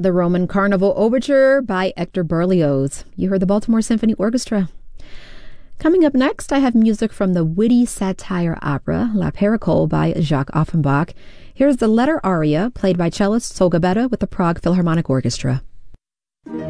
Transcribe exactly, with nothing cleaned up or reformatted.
The Roman Carnival Overture by Hector Berlioz. You heard the Baltimore Symphony Orchestra. Coming up next, I have music from the witty satire opera La Paracole by Jacques Offenbach. Here's the letter aria, played by cellist Solga Beta with the Prague Philharmonic Orchestra.